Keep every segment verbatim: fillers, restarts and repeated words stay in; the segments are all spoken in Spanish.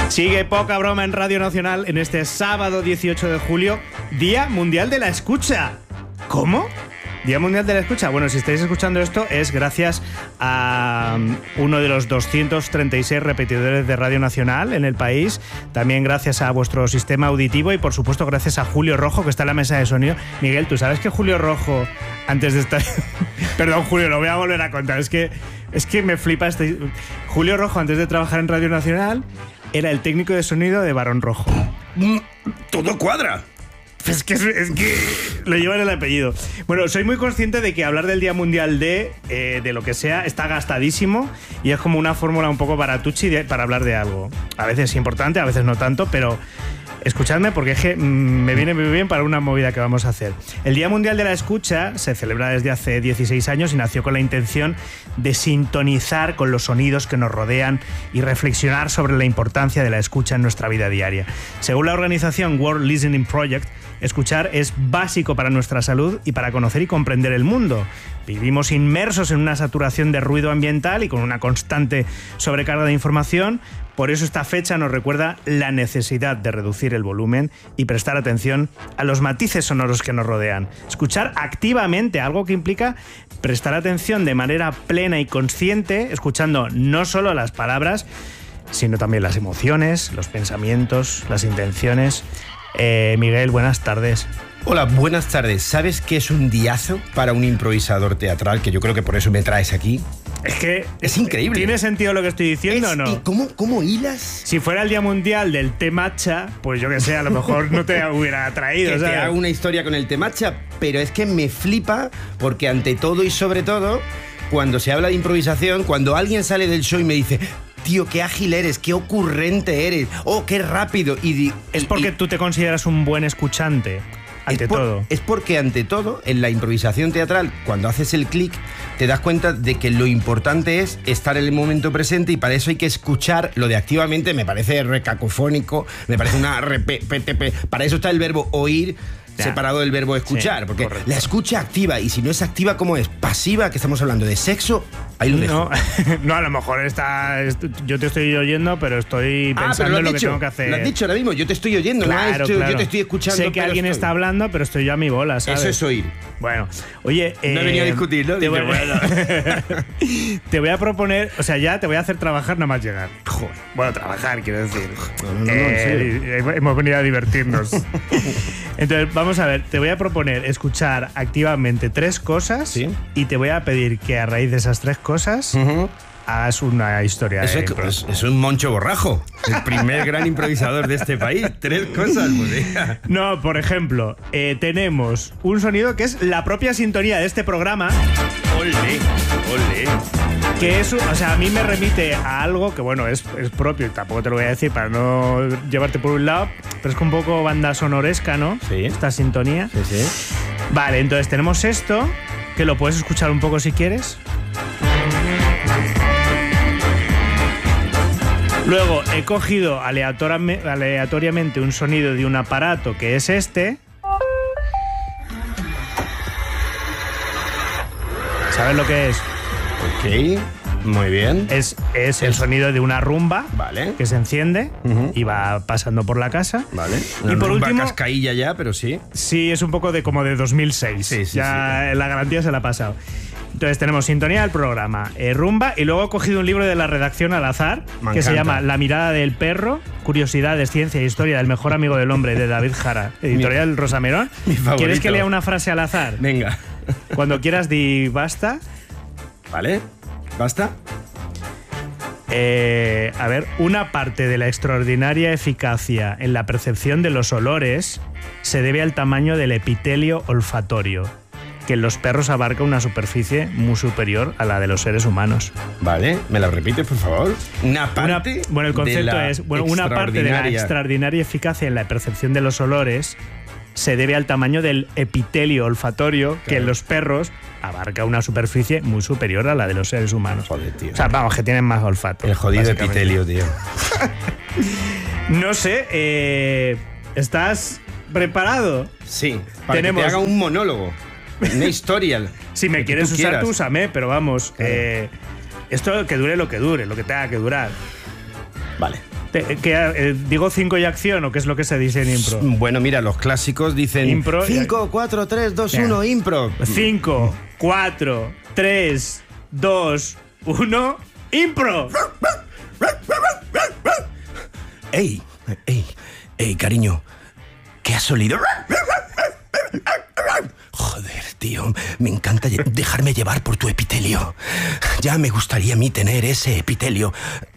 Sigue Poca Broma en Radio Nacional en este sábado dieciocho de julio, Día Mundial de la Escucha. ¿Cómo? Día Mundial de la Escucha. Bueno, si estáis escuchando esto es gracias a uno de los doscientos treinta y seis repetidores de Radio Nacional en el país, también gracias a vuestro sistema auditivo y por supuesto gracias a Julio Rojo, que está en la mesa de sonido. Miguel, ¿tú sabes que Julio Rojo, antes de estar... Perdón, Julio, lo voy a volver a contar, es que, es que me flipa este... Julio Rojo, antes de trabajar en Radio Nacional, era el técnico de sonido de Barón Rojo. Mm, todo cuadra. Es que, es que le llevan el apellido. Bueno, soy muy consciente de que hablar del Día Mundial de, eh, de lo que sea está gastadísimo y es como una fórmula un poco baratuchi de, para hablar de algo. A veces es importante, a veces no tanto, pero escuchadme porque es que mm, me viene muy bien para una movida que vamos a hacer. El Día Mundial de la Escucha se celebra desde hace dieciséis años y nació con la intención de sintonizar con los sonidos que nos rodean y reflexionar sobre la importancia de la escucha en nuestra vida diaria. Según la organización World Listening Project, escuchar es básico para nuestra salud y para conocer y comprender el mundo. Vivimos inmersos en una saturación de ruido ambiental y con una constante sobrecarga de información. Por eso esta fecha nos recuerda la necesidad de reducir el volumen y prestar atención a los matices sonoros que nos rodean. Escuchar activamente, algo que implica prestar atención de manera plena y consciente, escuchando no solo las palabras, sino también las emociones, los pensamientos, las intenciones. Eh, Miguel, buenas tardes. Hola, buenas tardes. ¿Sabes qué es un diazo para un improvisador teatral? Que yo creo que por eso me traes aquí. Es que es increíble. ¿Tiene sentido lo que estoy diciendo es, o no? ¿Y cómo, cómo hilas? Si fuera el Día Mundial del té matcha, pues yo que sé, a lo mejor no te hubiera traído. Que ¿sabes? te hago una historia con el té matcha, pero es que me flipa porque ante todo y sobre todo, cuando se habla de improvisación, cuando alguien sale del show y me dice... Tío, qué ágil eres, qué ocurrente eres, oh, qué rápido. Y, y, es porque y, tú te consideras un buen escuchante, ante es por, todo. Es porque ante todo, en la improvisación teatral, cuando haces el clic, te das cuenta de que lo importante es estar en el momento presente y para eso hay que escuchar. Lo de activamente me parece recacofónico, me parece una... Repe, pe, pe, pe. Para eso está el verbo oír, ya, separado del verbo escuchar, sí, porque correcto. La escucha activa, y si no es activa, ¿cómo es? Pasiva, que estamos hablando de sexo, ahí lo dejo. No, no, a lo mejor está, yo te estoy oyendo, pero estoy pensando ah, pero en lo dicho, que tengo que hacer. Lo has dicho ahora mismo, yo te estoy oyendo, claro, no estoy, claro. Yo te estoy escuchando. Sé que alguien estoy... está hablando, pero estoy yo a mi bola, ¿sabes? Eso es oír. Bueno, oye... No eh, he venido a discutir, ¿no? Te voy, bueno. te voy a proponer, o sea, ya te voy a hacer trabajar nada más llegar. Joder. Bueno, trabajar, quiero decir. No, no, no, eh, no, hemos venido a divertirnos. Entonces, vamos a ver, te voy a proponer escuchar activamente tres cosas, ¿sí? Y te voy a pedir que a raíz de esas tres cosas... Uh-huh. Hagas una historia. Eso es, es, es un Moncho Borrajo, el primer gran improvisador de este país. Tres cosas, pues. No, por ejemplo, eh, tenemos un sonido que es la propia sintonía de este programa. Ole, ole. Que es, o sea, a mí me remite a algo que, bueno, es, es propio y tampoco te lo voy a decir para no llevarte por un lado, pero es un poco banda sonoresca, ¿no? Sí. Esta sintonía. Sí, sí. Vale, entonces tenemos esto, que lo puedes escuchar un poco si quieres. Luego he cogido aleatoriamente un sonido de un aparato que es este. ¿Sabes lo que es? Ok, muy bien. Es, es el sonido de una rumba, vale, que se enciende, uh-huh, y va pasando por la casa. Vale. Una y por rumba último, cascailla ya, pero sí. Sí, es un poco de como de dos mil seis. Sí, sí, ya sí. La garantía se la ha pasado. Entonces tenemos sintonía del programa, eh, rumba, y luego he cogido un libro de la redacción al azar, Me que encanta. se llama La mirada del perro, curiosidades, ciencia e historia del mejor amigo del hombre, de David Jara, editorial mi, Rosamerón. Mi favorito. ¿Quieres que lea una frase al azar? Venga. Cuando quieras di basta. Vale, basta. Eh, a ver, una parte de la extraordinaria eficacia en la percepción de los olores se debe al tamaño del epitelio olfatorio, que en los perros abarca una superficie muy superior a la de los seres humanos. Vale, ¿me lo repites, por favor? Una parte. Una, bueno, el concepto es bueno, una parte de la extraordinaria eficacia en la percepción de los olores se debe al tamaño del epitelio olfatorio, claro, que en los perros abarca una superficie muy superior a la de los seres humanos. Joder, tío. O sea, vamos, que tienen más olfato. El jodido epitelio, tío. No sé, eh, ¿estás preparado? Sí, para Tenemos... que te haga un monólogo. Una historia. Si me quieres usar, quieras. Tú úsame, pero vamos, claro, eh, esto que dure lo que dure, lo que tenga que durar. Vale. Eh, ¿qué, eh, ¿Digo cinco y acción o qué es lo que se dice en impro? Bueno, mira, los clásicos dicen Impro, cinco, cuatro, tres, dos, uno, impro. cinco, cuatro, tres, dos, uno, impro. ¡Ey! ¡Ey! ¡Ey, cariño! ¿Qué has olido? Joder, tío, me encanta lle- dejarme llevar por tu epitelio. Ya me gustaría a mí tener ese epitelio.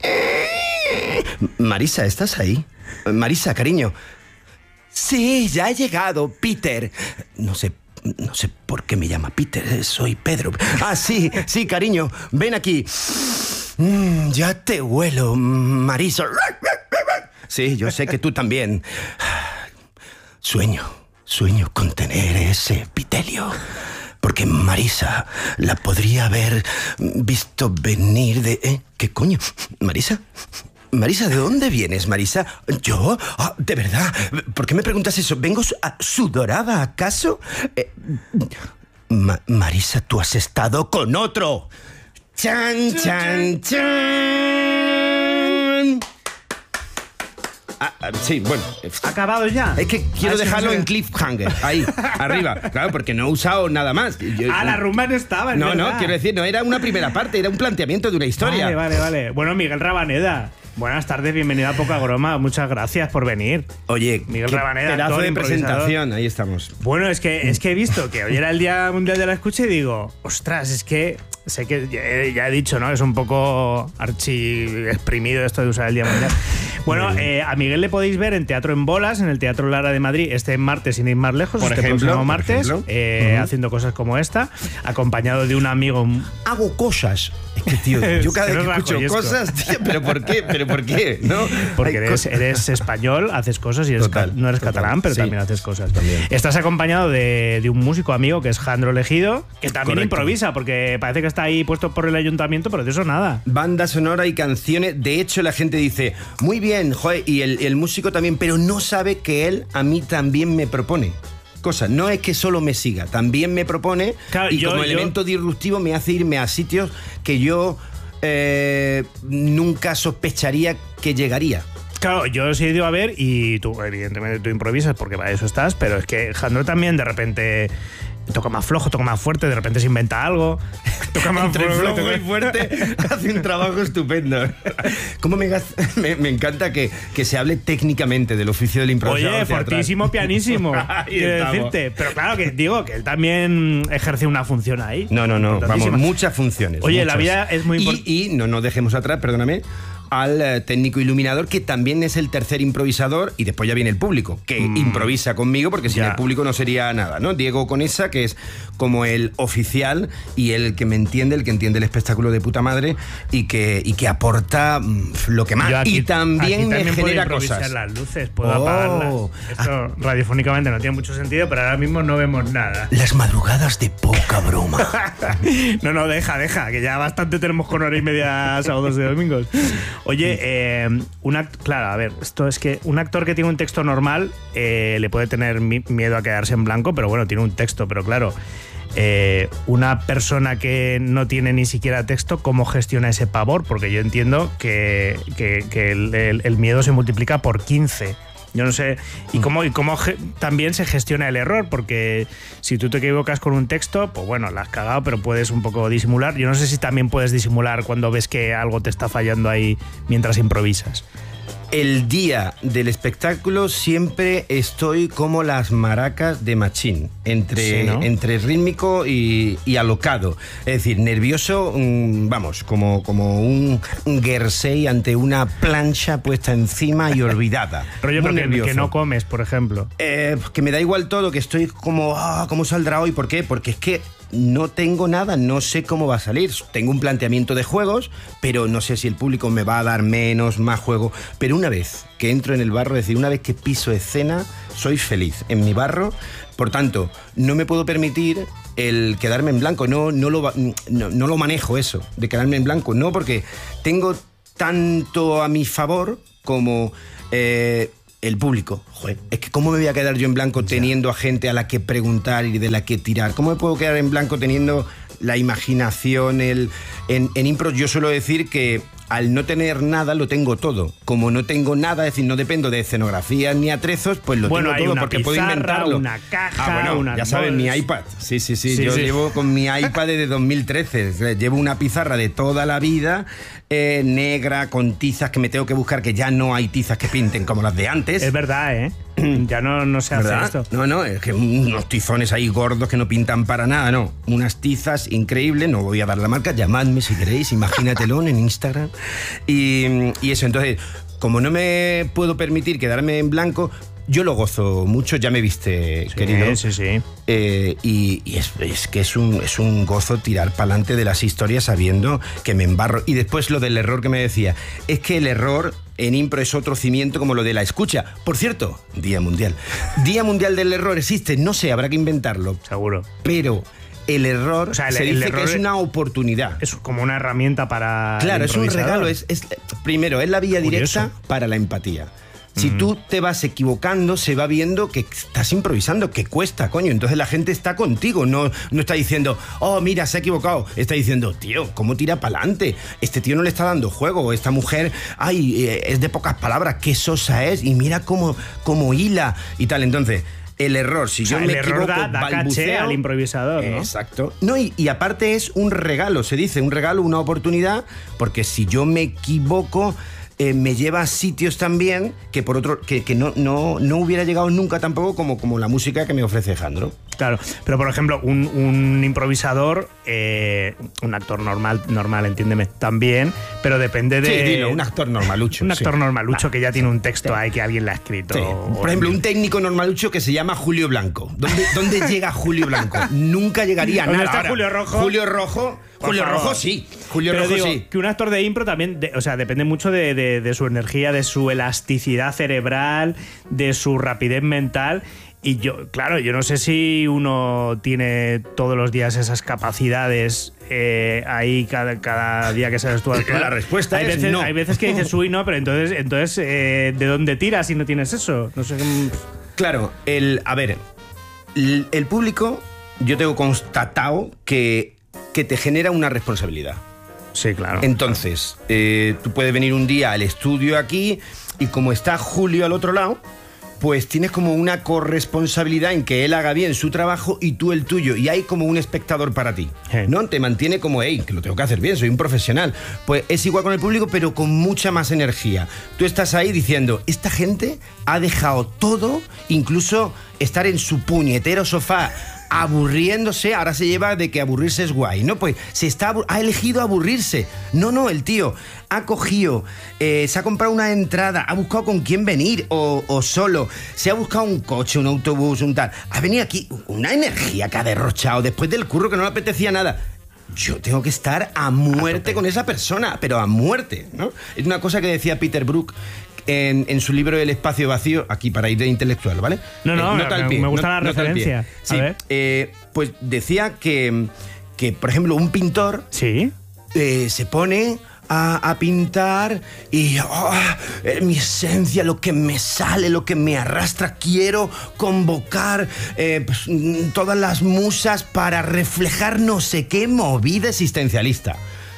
Marisa, ¿estás ahí? Marisa, cariño. Sí, ya he llegado, Peter. No sé, no sé por qué me llama Peter, soy Pedro. Ah, sí, sí, cariño, ven aquí. Mm, ya te huelo, Marisa. Sí, yo sé que tú también. Sueño, sueño con tener ese epitelio. Porque Marisa la podría haber visto venir de... ¿Eh? ¿Qué coño? ¿Marisa? Marisa, ¿de dónde vienes, Marisa? ¿Yo? Ah, ¿de verdad? ¿Por qué me preguntas eso? ¿Vengo su- a- sudorada, acaso? Eh, Ma- Marisa, tú has estado con otro. ¡Chan, chan, chan! Ah, ah, sí, bueno. ¿Acabado ya? Es que quiero Ah, es que dejarlo no sé. en cliffhanger, ahí, arriba. Claro, porque no he usado nada más. Yo- Ah, la rumba no estaba, es No, no, verdad. quiero decir, no era una primera parte, era un planteamiento de una historia. Vale, vale, vale. Bueno, Miguel Rabaneda, buenas tardes, bienvenido a Poca Broma. Muchas gracias por venir. Oye, Miguel qué Rabaneda, pedazo actor, de improvisador. presentación, ahí estamos. Bueno, es que, es que he visto que hoy era el Día Mundial de la Escucha y digo, ostras, es que sé que ya, ya he dicho, ¿no? Es un poco archi exprimido esto de usar el Día Mundial. Bueno, eh, a Miguel le podéis ver en Teatro en Bolas, en el Teatro Lara de Madrid, este martes, sin ir más lejos, Por este ejemplo, próximo por martes, ejemplo. eh, Ujú. haciendo cosas como esta, acompañado de un amigo. Hago cosas. Es que, tío, yo cada vez Eres que escucho rajoyesco. cosas, tío, ¿pero por qué? ¿Pero por qué? ¿No? Porque Hay eres, cosas- eres español, haces cosas y eres Total, ca- no eres total. catalán, pero Sí, también haces cosas. también. Estás acompañado de, de un músico amigo que es Jandro Legido, que también Correcto. improvisa, porque parece que está ahí puesto por el ayuntamiento, pero de eso nada. Banda sonora y canciones. De hecho, la gente dice, muy bien, joder, y el, el músico también, pero no sabe que él a mí también me propone cosas. No es que solo me siga, también me propone Claro, y yo- como yo- elemento disruptivo me hace irme a sitios que yo eh, nunca sospecharía que llegaría. Claro, yo os he ido a ver y tú, evidentemente, tú improvisas porque para eso estás, pero es que Jandro también de repente toca más flojo, toca más fuerte, de repente se inventa algo. Toca más Entre flojo, flojo toca- y fuerte hace un trabajo estupendo. Cómo me, gas- me, me encanta que, que se hable técnicamente del oficio del improvisador Oye, teatral. fortísimo, pianísimo. Ahí quiero estamos. decirte. Pero claro que digo que él también ejerce una función ahí. No, no, no, vamos, Importantísima. muchas funciones. Oye, la muchas. vida es muy impor- Y, y no nos dejemos atrás, perdóname, al eh, técnico iluminador, que también es el tercer improvisador, y después ya viene el público, que improvisa conmigo, porque sin Ya. el público no sería nada, ¿no? Diego Conesa, que es como el oficial y el que me entiende, el que entiende el espectáculo de puta madre y que, y que aporta mm, lo que más. Yo aquí- y también aquí me puedo genera improvisar cosas. las luces, puedo Oh. apagarlas. Esto radiofónicamente no tiene mucho sentido, pero ahora mismo no vemos nada. Las madrugadas de poca broma. No, no, deja, deja, que ya bastante tenemos con hora y media sábados y domingos. Oye, eh, un act- claro, a ver, esto es que un actor que tiene un texto normal eh, le puede tener mi- miedo a quedarse en blanco, pero bueno, tiene un texto, pero claro, eh, una persona que no tiene ni siquiera texto, ¿cómo gestiona ese pavor? Porque yo entiendo que, que- que el, el- el miedo se multiplica por quince. Yo no sé. ¿Y cómo, y cómo ge- también se gestiona el error? Porque si tú te equivocas con un texto, pues bueno, la has cagado, pero puedes un poco disimular. Yo no sé si también puedes disimular cuando ves que algo te está fallando ahí mientras improvisas. El día del espectáculo siempre estoy como las maracas de Machín, entre, Sí, ¿no? entre rítmico y, y alocado. Es decir, nervioso, mm, vamos, como, como un Gersey ante una plancha puesta encima y olvidada. Rollo, Muy pero que, nervioso. que no comes, por ejemplo. Eh, que me da igual todo, que estoy como, ah, ¿cómo saldrá hoy? ¿Por qué? Porque es que no tengo nada, no sé cómo va a salir. Tengo un planteamiento de juegos, pero no sé si el público me va a dar menos, más juego. Pero una vez que entro en el barro, es decir, una vez que piso escena, soy feliz en mi barro. Por tanto, no me puedo permitir el quedarme en blanco. No, no, lo, va- no, no lo manejo eso, de quedarme en blanco. No, porque tengo tanto a mi favor como... eh, el público. Joder, es que ¿cómo me voy a quedar yo en blanco teniendo a gente a la que preguntar y de la que tirar? ¿Cómo me puedo quedar en blanco teniendo la imaginación? El, en, en impro yo suelo decir que al no tener nada lo tengo todo. Como no tengo nada, es decir, no dependo de escenografías ni atrezos, pues lo bueno, tengo hay todo una porque pizarra, puedo inventarlo. Una caja, ah, bueno, una ya sabes, mi iPad. Sí, sí, sí, sí yo sí. llevo con mi iPad desde dos mil trece. Llevo una pizarra de toda la vida, eh, negra, con tizas que me tengo que buscar, que ya no hay tizas que pinten como las de antes. Es verdad, ¿eh? Ya no, no se hace ¿verdad? esto. No, no, es que unos tizones ahí gordos que no pintan para nada, no. Unas tizas increíbles, no voy a dar la marca, llamadme si queréis, imagínatelo en Instagram. Y, y eso, entonces, como no me puedo permitir quedarme en blanco, yo lo gozo mucho, ya me viste, Sí, querido. sí, sí. Eh, y y es, es que es un, es un gozo tirar para adelante de las historias sabiendo que me embarro. Y después lo del error que me decía, es que el error en impro es otro cimiento como lo de la escucha. Por cierto, Día Mundial. Día Mundial del Error existe, no sé, habrá que inventarlo. Seguro. Pero el error O sea, el- se el dice error que es es- una oportunidad. Es como una herramienta para. el Claro, es un improvisador. regalo. Es, es- primero, es la vía Curioso. directa para la empatía. Si tú te vas equivocando, se va viendo que estás improvisando, que cuesta, coño. Entonces la gente está contigo, no, no está diciendo, oh, mira, se ha equivocado. Está diciendo, tío, ¿cómo tira para adelante? Este tío no le está dando juego. Esta mujer, ay, eh, es de pocas palabras, qué sosa es. Y mira cómo, cómo hila y tal. Entonces, el error, si O sea, yo el me error equivoco, da, da caché balbuceo, al improvisador, ¿no? Exacto. No, y, y aparte es un regalo, se dice, un regalo, una oportunidad, porque si yo me equivoco, eh, me lleva a sitios también que por otro que, que no, no, no hubiera llegado nunca tampoco como, como la música que me ofrece Jandro. Claro, pero por ejemplo, un, un improvisador, eh, un actor normal, normal, entiéndeme, también, pero depende de. Sí, dilo, un actor normalucho. Un actor sí. normalucho Ah, que ya tiene un texto ahí que alguien le ha escrito. sí. o- Por ejemplo, un técnico normalucho que se llama Julio Blanco. ¿Dónde, dónde llega Julio Blanco? Nunca llegaría a ¿Dónde nada. está Ahora, Julio Rojo? Julio Rojo. Por Julio favor. Rojo sí. Julio Pero Rojo digo, sí. que un actor de impro también, de- o sea, depende mucho de, de- de su energía, de su elasticidad cerebral, de su rapidez mental. Y yo, claro, yo no sé si uno tiene todos los días esas capacidades eh, ahí cada, cada día que sabes tú actuar. La respuesta hay es veces, no. Hay veces que dices, uy, no, pero entonces, entonces eh, ¿de dónde tiras si no tienes eso? No sé. mm, Claro, el, a ver, el, el público, yo tengo constatado que, que te genera una responsabilidad. Sí, claro. Entonces, eh, tú puedes venir un día al estudio aquí y como está Julio al otro lado, pues tienes como una corresponsabilidad en que él haga bien su trabajo y tú el tuyo. Y hay como un espectador para ti, Sí. ¿no? Te mantiene como, hey, que lo tengo que hacer bien, soy un profesional. Pues es igual con el público, pero con mucha más energía. Tú estás ahí diciendo, esta gente ha dejado todo, incluso estar en su puñetero sofá aburriéndose, ahora se lleva de que aburrirse es guay, ¿no? Pues se está, abu- ha elegido aburrirse. No, no, el tío ha cogido, eh, se ha comprado una entrada, ha buscado con quién venir o, o solo, se ha buscado un coche, un autobús, un tal. Ha venido aquí una energía que ha derrochado después del curro que no le apetecía nada. Yo tengo que estar a muerte con esa persona, pero a muerte, ¿no? Es una cosa que decía Peter Brook en, en su libro El espacio vacío, aquí para ir de intelectual, ¿vale? No, no, Eh, me- nota al me- pie, me gusta no- la nota al pie. referencia. A Sí, ver. eh, pues decía que, que, por ejemplo, un pintor Sí. eh, se pone a, a pintar y oh, eh, mi esencia, lo que me sale, lo que me arrastra, quiero convocar eh, pues, mm, todas las musas para reflejar no sé qué movida existencialista.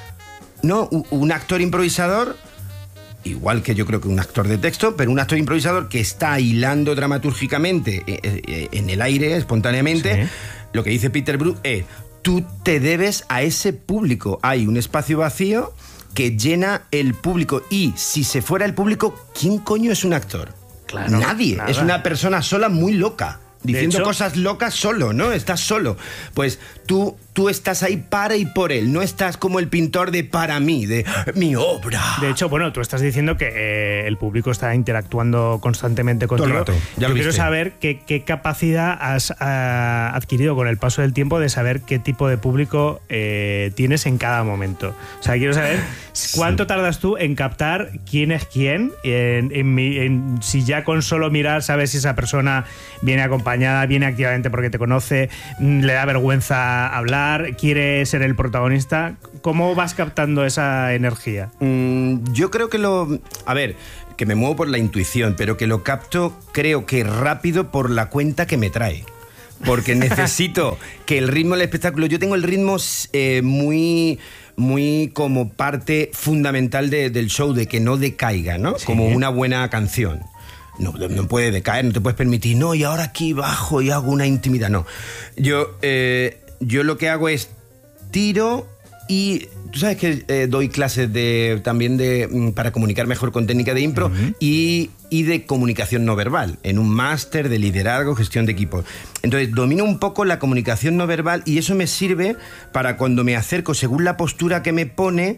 No, u- un actor improvisador, igual que yo creo que un actor de texto, pero un actor improvisador que está hilando dramatúrgicamente eh, eh, en el aire, espontáneamente, Sí. lo que dice Peter Brook es, tú te debes a ese público. Hay un espacio vacío que llena el público y si se fuera el público, ¿quién coño es un actor? Claro, Nadie. nada. Es una persona sola muy loca. Diciendo hecho- cosas locas solo, ¿no? Estás solo. Pues tú, tú estás ahí para y por él. No estás como el pintor de para mí, de mi obra. De hecho, bueno, tú estás diciendo que eh, el público está interactuando constantemente Todo el contigo. rato, ya lo Yo quiero viste. saber qué, qué capacidad has ah, adquirido con el paso del tiempo de saber qué tipo de público eh, tienes en cada momento. O sea, quiero saber cuánto tardas tú en captar quién es quién, en, en mi- en si ya con solo mirar sabes si esa persona viene acompañada, viene activamente porque te conoce, mm, le da vergüenza hablar, quiere ser el protagonista. ¿Cómo vas captando esa energía? Mm, yo creo que lo... A ver, que me muevo por la intuición, pero que lo capto, creo que rápido por la cuenta que me trae. Porque necesito que el ritmo del espectáculo... Yo tengo el ritmo eh, muy... muy como parte fundamental de, del show, de que no decaiga, ¿no? Sí. Como una buena canción. No, no puede decaer, no te puedes permitir, no, y ahora aquí bajo y hago una intimidad. No. Yo, eh, yo lo que hago es tiro y... Tú sabes que eh, doy clases de, también de, para comunicar mejor con técnica de impro uh-huh. y, y de comunicación no verbal, en un máster de liderazgo, gestión de equipos. Entonces, domino un poco la comunicación no verbal y eso me sirve para cuando me acerco, según la postura que me pone,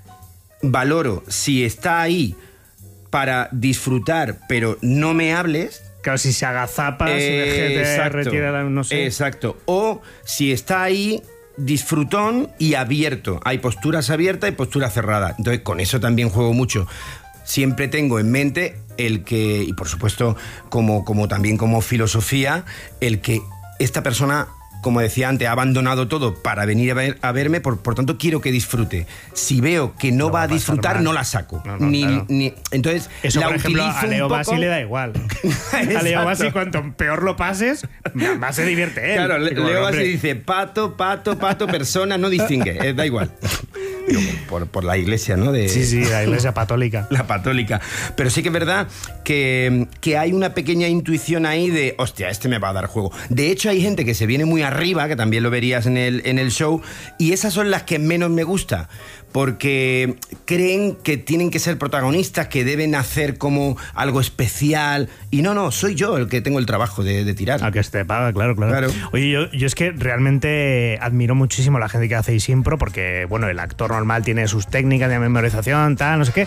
valoro si está ahí para disfrutar, pero no me hables. Claro, si se agazapa, eh, si te retira la, no sé. Exacto. O si está ahí... disfrutón y abierto. Hay posturas abiertas y posturas cerradas. Entonces, con eso también juego mucho. Siempre tengo en mente el que, y por supuesto, como, como también como filosofía, el que esta persona, como decía antes, ha abandonado todo para venir a, ver, a verme, por, por tanto quiero que disfrute. Si veo que no, no va a disfrutar, mal. no la saco. No, no, ni, claro. ni, entonces, eso, la por ejemplo, utilizo a Leo un poco... Bassi le da igual. A Leo Bassi, cuanto peor lo pases, más se divierte él. Claro, Le, Leo Bassi dice pato, pato, pato, persona, no distingue, eh, da igual. Digo, por, por la iglesia, ¿no? De... Sí, sí, la iglesia patólica. La patólica. Pero sí que es verdad que, que hay una pequeña intuición ahí de, hostia, este me va a dar juego. De hecho, hay gente que se viene muy arriba, que también lo verías en el, en el show, y esas son las que menos me gusta, porque creen que tienen que ser protagonistas, que deben hacer como algo especial, y no, no, soy yo el que tengo el trabajo de, de tirar. A que te paga, claro, claro, claro. Oye, yo, yo es que realmente admiro muchísimo a la gente que hace impro, porque, bueno, el actor normal tiene sus técnicas de memorización, tal, no sé qué,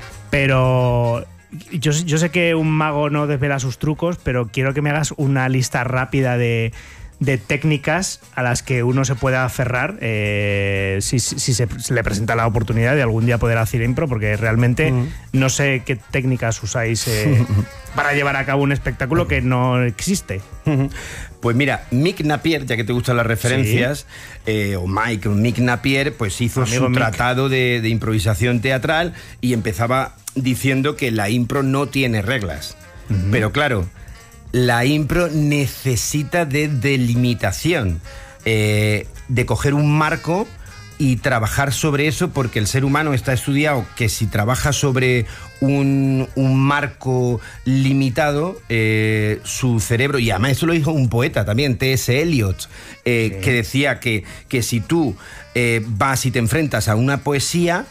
pero... Yo, yo sé que un mago no desvela sus trucos, pero quiero que me hagas una lista rápida de... de técnicas a las que uno se pueda aferrar eh, si, si, si se, se le presenta la oportunidad de algún día poder hacer impro, porque realmente uh-huh. no sé qué técnicas usáis eh, para llevar a cabo un espectáculo que no existe. Uh-huh. Pues mira, Mick Napier, ya que te gustan las referencias, sí. eh, o Mike, Mick Napier, pues hizo Amigo su Mick. tratado de, de improvisación teatral y empezaba diciendo que la impro no tiene reglas. Uh-huh. Pero claro, la impro necesita de delimitación, eh, de coger un marco y trabajar sobre eso, porque el ser humano está estudiado que si trabaja sobre un, un marco limitado, eh, su cerebro, y además eso lo dijo un poeta también, T S Eliot, eh, sí. que decía que, que si tú eh, vas y te enfrentas a una poesía,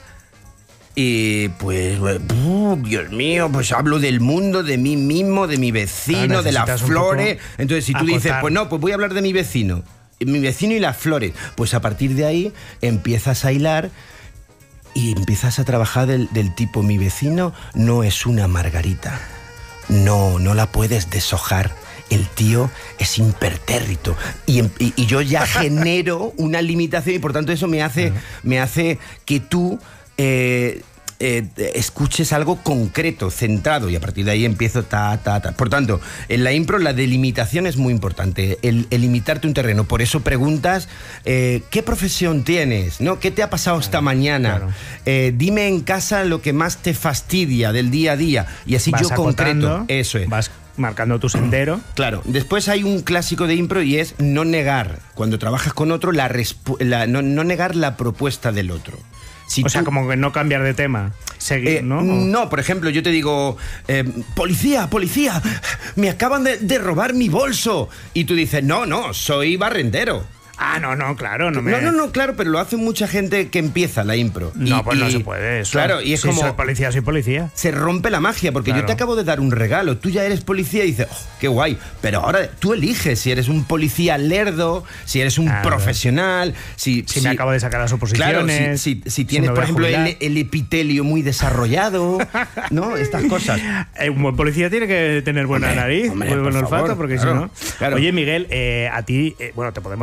y pues, uh, Dios mío, pues hablo del mundo, de mí mismo, de mi vecino, ah, de las flores. Entonces, si tú acotar. dices, pues no, pues voy a hablar de mi vecino, mi vecino y las flores, pues a partir de ahí empiezas a hilar y empiezas a trabajar del, del tipo, mi vecino no es una margarita, no, no la puedes deshojar. El tío es impertérrito y, y, y yo ya genero una limitación y por tanto eso me hace, me hace que tú eh, eh, escuches algo concreto, centrado, y a partir de ahí empiezo ta, ta, ta. Por tanto, en la impro la delimitación es muy importante, el, el limitarte un terreno. Por eso preguntas, eh, ¿qué profesión tienes? ¿No? ¿Qué te ha pasado claro, esta mañana? Claro. Eh, dime en casa lo que más te fastidia del día a día. Y así vas yo concreto. Eso es. Vas marcando tu sendero. Claro. Después hay un clásico de impro y es no negar, cuando trabajas con otro, la, la no, no negar la propuesta del otro. Si o tú, sea, como que no cambiar de tema. Seguir, eh, ¿no? No, por ejemplo, yo te digo, eh, policía, policía, me acaban de, de robar mi bolso. Y tú dices, no, no, soy barrendero. Ah, no, no, claro, no me... No, no, no, claro, pero lo hace mucha gente que empieza la impro. No, y, pues y, no se puede eso. Claro, y es si como... soy policía, soy policía. Se rompe la magia, porque claro. yo te acabo de dar un regalo, tú ya eres policía y dices, oh, qué guay, pero ahora tú eliges si eres un policía lerdo, si eres un claro. profesional, si... Si, si me acabo de sacar las oposiciones... Claro, si, si, si tienes, si por ejemplo, el, el epitelio muy desarrollado, ¿no? Estas cosas. Un buen policía tiene que tener buena hombre, nariz, hombre, muy buen olfato, porque claro, si no... Claro. Oye, Miguel, eh, a ti, eh, bueno, te podemos ver en el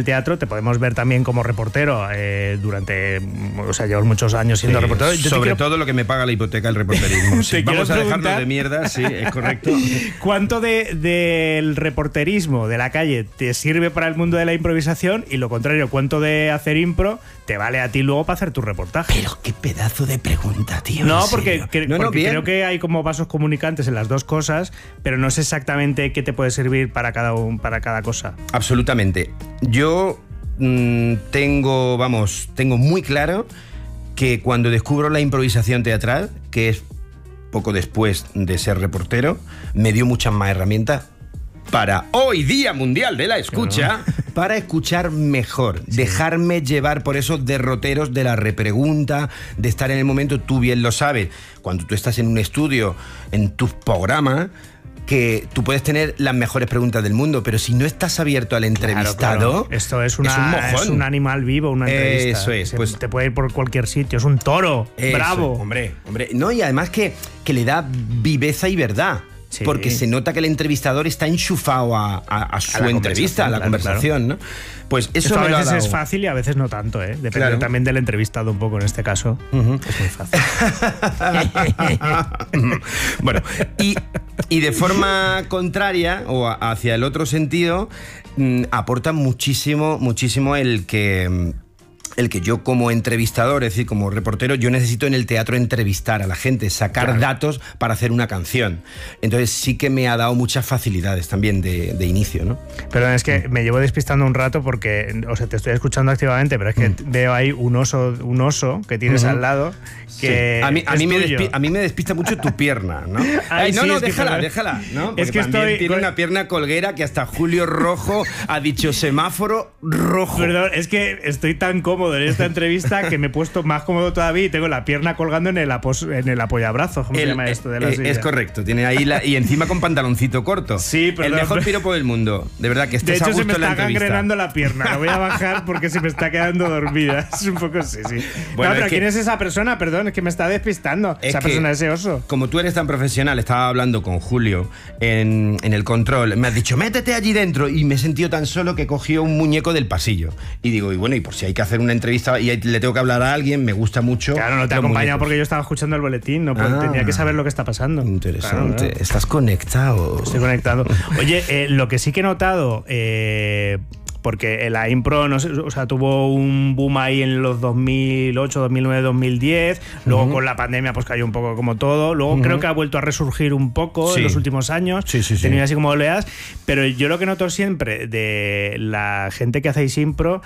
teatro, te podemos ver también como reportero eh, durante, o sea, llevas muchos años siendo Sí, reportero. Yo sobre quiero... todo lo que me paga la hipoteca el reporterismo. Sí, vamos a preguntar... dejarlo de mierda, sí, es correcto. ¿Cuánto de, del reporterismo de la calle te sirve para el mundo de la improvisación y lo contrario, cuánto de hacer impro te vale a ti luego para hacer tu reportaje? Pero qué pedazo de pregunta, tío. No, porque, que, no, no, porque creo que hay como vasos comunicantes en las dos cosas, pero no sé exactamente qué te puede servir para cada, un, para cada cosa. Absolutamente. Yo mmm, tengo, vamos, tengo muy claro que cuando descubro la improvisación teatral, que es poco después de ser reportero, me dio muchas más herramientas para hoy Día Mundial de la Escucha, claro, para escuchar mejor, sí, dejarme llevar por esos derroteros de la repregunta, de estar en el momento. Tú bien lo sabes, cuando tú estás en un estudio, en tus programas, que tú puedes tener las mejores preguntas del mundo, pero si no estás abierto al entrevistado, claro, claro. Esto es, una, es un mojón. Es un animal vivo, una entrevista. Eso es. Se, pues, te puede ir por cualquier sitio, es un toro, eso, bravo. Hombre, hombre. No, y además que, que le da viveza y verdad. Sí. Porque se nota que el entrevistador está enchufado a, a, a su a entrevista, a la claro, conversación, claro. ¿no? Pues eso Esto me a lo veces ha dado. Es fácil y a veces no tanto, ¿eh? Depende claro. también del entrevistado un poco en este caso. Uh-huh. Es muy fácil. Bueno, y, y de forma contraria o hacia el otro sentido, mmm, aporta muchísimo, muchísimo el que... el que yo como entrevistador, es decir, como reportero, yo necesito en el teatro entrevistar a la gente, sacar claro. datos para hacer una canción. Entonces sí que me ha dado muchas facilidades también de, de inicio, ¿no? Pero es que me llevo despistando un rato porque, o sea, te estoy escuchando activamente, pero es que mm. veo ahí un oso, un oso que tienes uh-huh. al lado que sí. a, mí, a, mí me despi- a mí me despista mucho tu pierna, ¿no? Ay, Ay, no, sí, no, es déjala, que déjala, ¿no? Porque es que también estoy tiene una pierna colguera que hasta Julio Rojo ha dicho semáforo rojo. Perdón, es que estoy tan cómodo en esta entrevista que me he puesto más cómodo todavía y tengo la pierna colgando en el, apos- en el apoyabrazo. ¿Cómo el, se llama esto de la eh, silla? Es correcto, tiene ahí la, y encima con pantaloncito corto. Sí, pero el no, mejor pero... piropo del mundo. De verdad que estés de hecho, a gusto se me en la está entrevista. gangrenando la pierna. La voy a bajar porque se me está quedando dormida. Es un poco sí, sí. Bueno, no, pero es que, ¿quién es esa persona? Perdón, es que me está despistando. Es esa persona, ese oso. Como tú eres tan profesional, estaba hablando con Julio en, en el control. Me has dicho, métete allí dentro. Y me he sentido tan solo que cogió un muñeco del pasillo. Y digo, y bueno, y por si hay que hacer una entrevista y le tengo que hablar a alguien, me gusta mucho. Claro, no te he acompañado porque yo estaba escuchando el boletín, no ah, tenía que saber lo que está pasando. Interesante. Claro, ¿no? Estás conectado. Estoy conectado. Oye, eh, lo que sí que he notado, eh, porque la impro, no sé, o sea, tuvo un boom ahí en los dos mil ocho, dos mil nueve, dos mil diez. Luego uh-huh. con la pandemia pues cayó un poco como todo. Luego uh-huh. creo que ha vuelto a resurgir un poco sí. en los últimos años. Sí, sí, sí. Tenía así como oleadas. Pero yo lo que noto siempre de la gente que hacéis impro,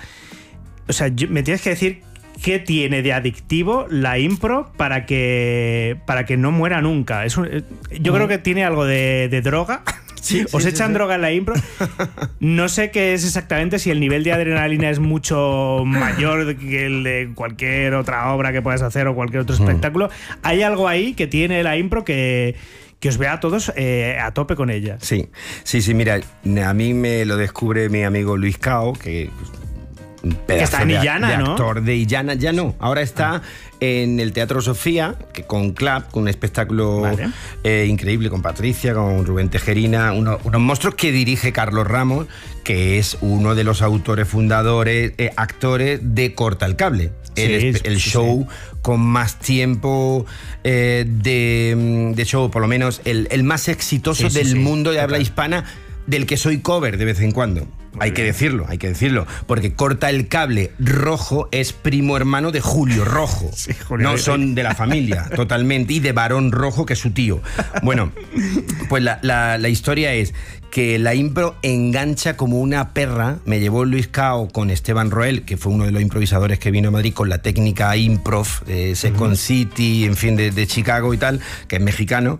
o sea, yo, me tienes que decir ¿qué tiene de adictivo la impro para que, para que no muera nunca? Es un, yo uh-huh. creo que tiene algo de, de droga. Sí, Os sí, echan sí, droga sí. en la impro. No sé qué es exactamente, si el nivel de adrenalina es mucho mayor que el de cualquier otra obra que puedas hacer o cualquier otro espectáculo. Uh-huh. Hay algo ahí que tiene la impro que... que os vea a todos eh, a tope con ella. Sí, sí, sí, mira, a mí me lo descubre mi amigo Luis Cao, que... que está en Illana, de, de ¿no? actor de Illana, ya no. Ahora está en el Teatro Sofía, que con Clap, con un espectáculo vale. eh, increíble, con Patricia, con Rubén Tejerina, uno, unos monstruos que dirige Carlos Ramos, que es uno de los autores fundadores, eh, actores de Corta el Cable. Sí, el, el sí, show sí. con más tiempo eh, de, de show, por lo menos el, el más exitoso sí, del sí, mundo sí, de habla hispana, del que soy cover de vez en cuando. Muy hay bien. que decirlo, hay que decirlo, porque Corta el Cable Rojo es primo hermano de Julio Rojo. Sí, Julio no son de la familia, totalmente, y de Barón Rojo, que es su tío. Bueno, pues la, la, la historia es que la impro engancha como una perra. Me llevó Luis Cao con Esteban Roel, que fue uno de los improvisadores que vino a Madrid con la técnica improv, eh, Second uh-huh. City, en fin, de, de Chicago y tal, que es mexicano.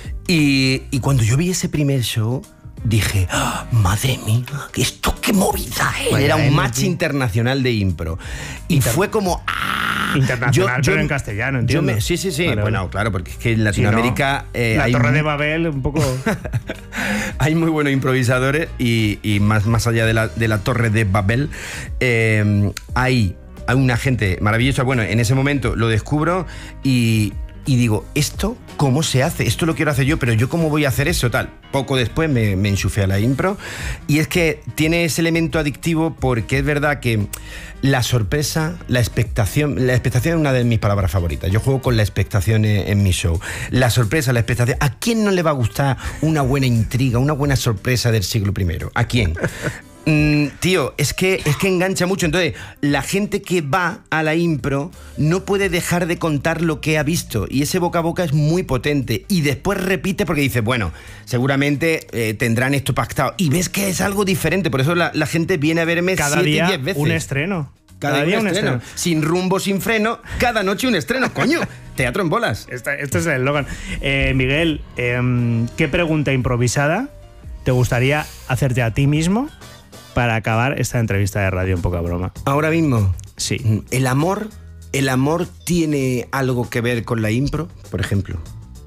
Y, y cuando yo vi ese primer show, dije, oh, madre mía, esto qué movida, ¿eh? Vaya, era un match internacional de impro. Y Inter- fue como... ¡ah! Internacional, yo, yo, pero en castellano, entiendo. Me, sí, sí, sí. Vale, bueno, vale. claro, porque es que en Latinoamérica... Sí, no. eh, La hay Torre de Babel, un poco... hay muy buenos improvisadores y, y más, más allá de la, de la Torre de Babel, eh, hay, hay una gente maravillosa. Bueno, en ese momento lo descubro y... y digo, ¿esto cómo se hace? Esto lo quiero hacer yo, pero ¿yo cómo voy a hacer eso? Tal. Poco después me, me enchufé a la impro y es que tiene ese elemento adictivo porque es verdad que la sorpresa, la expectación, la expectación es una de mis palabras favoritas. Yo juego con la expectación en, en mi show. La sorpresa, la expectación. ¿A quién no le va a gustar una buena intriga, una buena sorpresa del siglo primero? ¿A quién? Mm, tío, es que, es que engancha mucho. Entonces, la gente que va a la impro no puede dejar de contar lo que ha visto y ese boca a boca es muy potente y después repite porque dice, bueno, seguramente eh, tendrán esto pactado y ves que es algo diferente, por eso la, la gente viene a verme cada siete y día diez veces. Un estreno. Cada, cada día un estreno. estreno. Sin rumbo, sin freno, cada noche un estreno, coño. Teatro en bolas. Este, este es el eslogan. Eh, Miguel, eh, ¿qué pregunta improvisada te gustaría hacerte a ti mismo para acabar esta entrevista de radio en Poca Broma? Ahora mismo. Sí. ¿El amor, el amor tiene algo que ver con la impro, por ejemplo?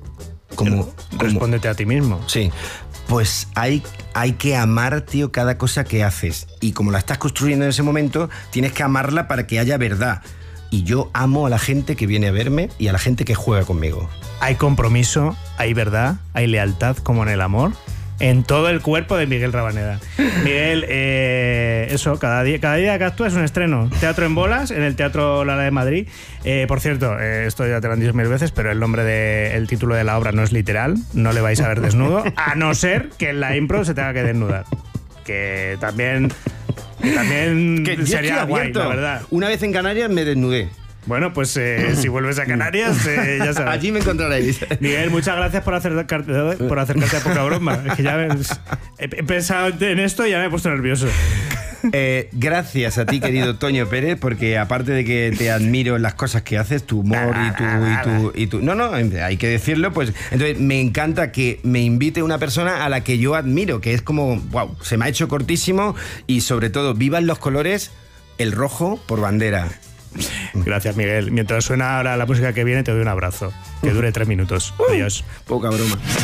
Como, Respóndete como, a ti mismo. Sí. Pues hay, hay que amar, tío, cada cosa que haces. Y como la estás construyendo en ese momento, tienes que amarla para que haya verdad. Y yo amo a la gente que viene a verme y a la gente que juega conmigo. Hay compromiso, hay verdad, hay lealtad como en el amor. En todo el cuerpo de Miguel Rabaneda. Miguel, eh, eso, cada día, cada día que actúas es un estreno. Teatro en bolas, en el Teatro Lara de Madrid. Eh, por cierto, eh, esto ya te lo han dicho mil veces, pero el nombre del título de la obra no es literal. No le vais a ver desnudo, a no ser que en la impro se tenga que desnudar. Que también, que también que sería guay, la verdad. Una vez en Canarias me desnudé. Bueno, pues eh, si vuelves a Canarias, eh, ya sabes. Allí me encontraréis. Miguel, muchas gracias por acercarte, por acercarte a Poca Broma. Es que ya ves, he, he pensado en esto y ya me he puesto nervioso. Eh, gracias a ti, querido Toño Pérez, porque aparte de que te admiro en las cosas que haces, tu humor y tu, y tu, y tu... No, no, hay que decirlo, pues... Entonces, me encanta que me invite una persona a la que yo admiro, que es como, wow, se me ha hecho cortísimo y sobre todo, vivan los colores, el rojo por bandera. Gracias, Miguel. Mientras suena ahora la música que viene, te doy un abrazo. Que dure tres minutos. Adiós. Poca broma.